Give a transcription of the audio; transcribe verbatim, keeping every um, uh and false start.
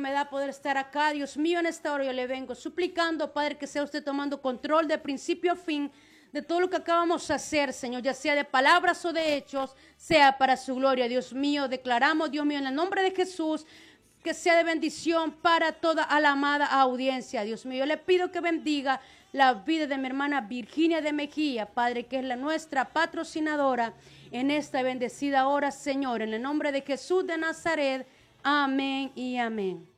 me da poder estar acá. Dios mío, en esta hora yo le vengo suplicando, Padre, que sea usted tomando control de principio a fin de todo lo que acabamos de hacer, Señor, ya sea de palabras o de hechos, sea para su gloria. Dios mío, declaramos, Dios mío, en el nombre de Jesús, que sea de bendición para toda a la amada audiencia. Dios mío, yo le pido que bendiga la vida de mi hermana Virginia de Mejía, Padre, que es la nuestra patrocinadora en esta bendecida hora, Señor, en el nombre de Jesús de Nazaret. Amén y amén.